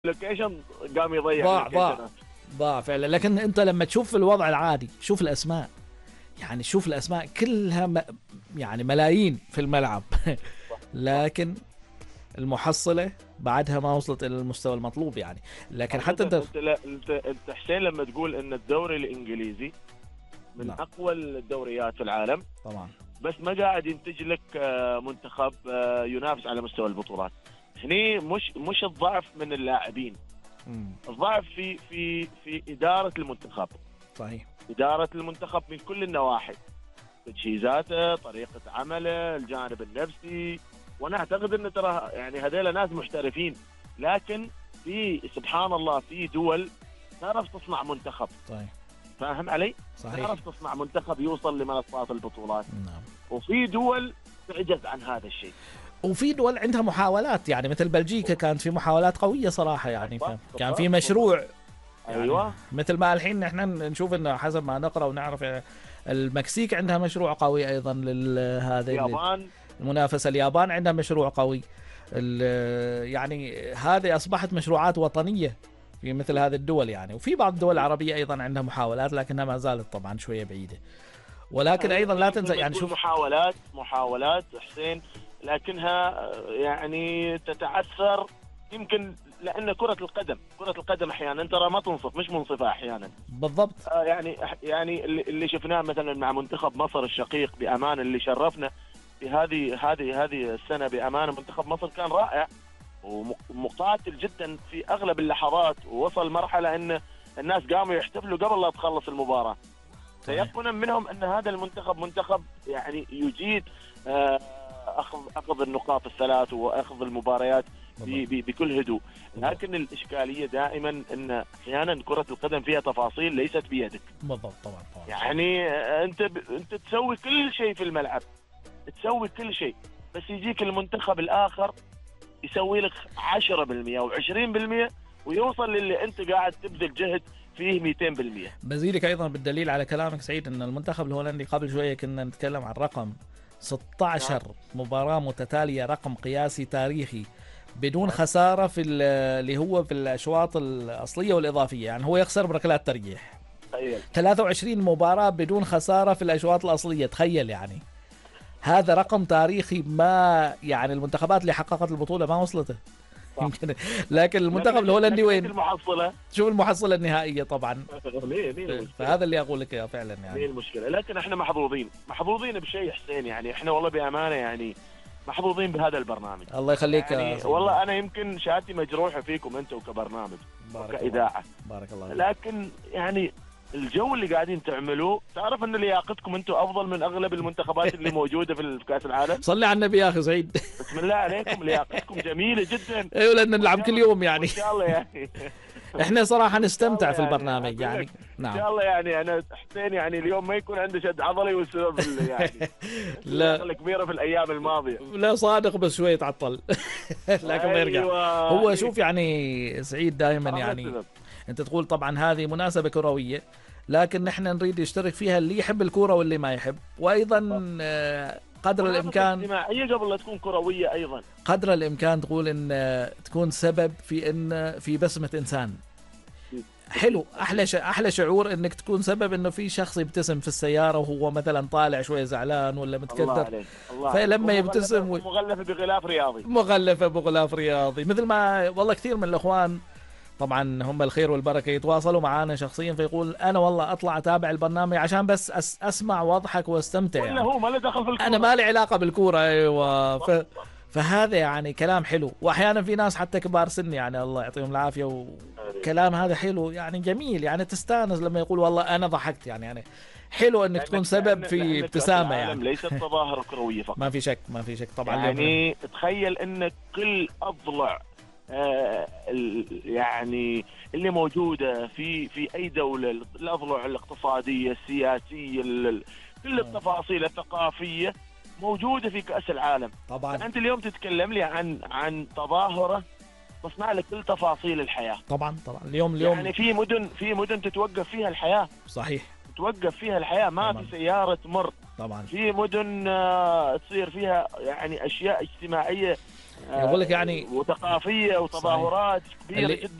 اللوكيشن قام يضيع ضاع فعلا. لكن انت لما تشوف الوضع العادي، شوف الاسماء، يعني شوف الاسماء كلها يعني ملايين في الملعب لكن المحصلة بعدها ما وصلت الى المستوى المطلوب يعني. لكن حتى انت حسين لما تقول ان الدوري الانجليزي من نعم. اقوى الدوريات في العالم طبعا، بس ما قاعد ينتج لك منتخب ينافس على مستوى البطولات. هني مش الضعف من اللاعبين، الضعف في إدارة المنتخب. صحيح، إدارة المنتخب من كل النواحي، تجهيزاته، طريقة عمله، الجانب النفسي. وانا اعتقد ان ترى يعني هذول ناس محترفين، لكن في سبحان الله في دول تعرف تصنع منتخب. صحيح، فاهم علي؟ صحيح، تعرف تصنع منتخب يوصل لمنصات البطولات. نعم. وفي دول تعجز عن هذا الشيء، وفي دول عندها محاولات، يعني مثل بلجيكا كانت في محاولات قوية صراحة، يعني كان في مشروع. يعني ايوه، مثل ما الحين نحن نشوف انه حسب ما نقرأ ونعرف المكسيك عندها مشروع قوي ايضا لهذا اليابان، المنافسة. اليابان عندها مشروع قوي. يعني هذه اصبحت مشروعات وطنية في مثل هذه الدول يعني. وفي بعض الدول العربية ايضا عندها محاولات، لكنها ما زالت طبعا شوية بعيدة. ولكن ايضا لا تنسى يعني شوف محاولات حسين، لكنها يعني تتعثر يمكن لان كرة القدم احيانا ترى ما تنصف، مش منصفة احيانا. بالضبط. يعني اللي شفناه مثلا مع منتخب مصر الشقيق بأمان اللي شرفنا في هذه السنة بأمانة. منتخب مصر كان رائع ومقاتل جدا في اغلب اللحظات، ووصل مرحلة ان الناس قاموا يحتفلوا قبل لا تخلص المباراة، تيقنا منهم ان هذا المنتخب منتخب يعني يجيد اخذ النقاط الثلاث واخذ المباريات بكل هدوء. لكن الاشكاليه دائما ان احيانا كره القدم فيها تفاصيل ليست بيدك. بالضبط، طبعا. يعني انت تسوي كل شيء في الملعب، تسوي كل شيء، بس يجيك المنتخب الاخر يسوي لك 10% او 20% ويوصل للي انت قاعد تبذل جهد فيه 200%. بزيدك ايضا بالدليل على كلامك سعيد ان المنتخب الهولندي قبل شويه كنا نتكلم عن رقم 16 مباراه متتاليه، رقم قياسي تاريخي بدون خساره في اللي هو في الاشواط الاصليه والاضافيه. يعني هو يخسر بركلات ترجيح. تخيل 23 مباراه بدون خساره في الاشواط الاصليه، تخيل يعني. هذا رقم تاريخي، ما يعني المنتخبات اللي حققت البطوله ما وصلته يمكن. لكن المنتخب الهولندي وين المحصله؟ شوف المحصلة النهائية طبعا. ليه فهذا اللي أقول لك فعلا يعني. ليه المشكلة؟ لكن احنا محظوظين بشيء حسين، يعني احنا والله بأمانة يعني محظوظين بهذا البرنامج. الله يخليك يعني والله أنا يمكن شهادتي مجروحة فيكم أنتم كبرنامج وكإذاعة. بارك الله. لكن يعني الجو اللي قاعدين تعملوه، تعرف ان لياقتكم انتم افضل من اغلب المنتخبات اللي موجوده في كاس العالم. صلي على النبي يا اخي سعيد. بسم الله عليكم، لياقتكم جميله جدا. ايوه، لان نلعب كل يوم يعني. ان شاء الله يعني احنا صراحه نستمتع في البرنامج يعني. نعم ان شاء الله. يعني انا حسين يعني اليوم ما يكون عنده شد عضلي والسبب يعني لا الكبيره في الايام الماضيه. لا صادق، بس شويه تعطل لكن ما يرجع. هو شوف يعني سعيد دائما يعني انت تقول طبعا هذه مناسبه كرويه، لكن نحن نريد يشترك فيها اللي يحب الكوره واللي ما يحب. وايضا قدر الامكان اجتماعيه قبل لا تكون كرويه، ايضا قدر الامكان تقول ان تكون سبب في ان في بسمه انسان حلو. احلى شعور انك تكون سبب انه في شخص يبتسم في السياره وهو مثلا طالع شويه زعلان ولا متكدر، فلما يبتسم مغلفه بغلاف رياضي مثل ما والله كثير من الاخوان طبعا هم الخير والبركه يتواصلوا معانا شخصيا، فيقول انا والله اطلع اتابع البرنامج عشان بس اسمع واضحك واستمتع يعني. هو ما له دخل في الكوره، انا ما لي علاقه بالكوره. ايوه فهذا يعني كلام حلو. واحيانا في ناس حتى كبار سن يعني الله يعطيهم العافيه وكلام هذا حلو يعني جميل، يعني تستانس لما يقول والله انا ضحكت يعني حلو انك تكون سبب في ابتسامه يعني. ليست تظاهر كرويه فقط. ما في شك طبعا. يعني تخيل ان كل اضلع يعني اللي موجوده في اي دوله، الاضلع الاقتصاديه السياسيه كل التفاصيل الثقافيه موجوده في كاس العالم. طبعا انت اليوم تتكلم لي عن تظاهره تصنع لك كل تفاصيل الحياه. طبعا اليوم يعني في مدن تتوقف فيها الحياه. صحيح، تتوقف فيها الحياه، ما طبعاً. في سياره تمر. طبعا في مدن تصير فيها يعني اشياء اجتماعيه يقول لك يعني وثقافيه وتظاهرات كبيره اللي جدا.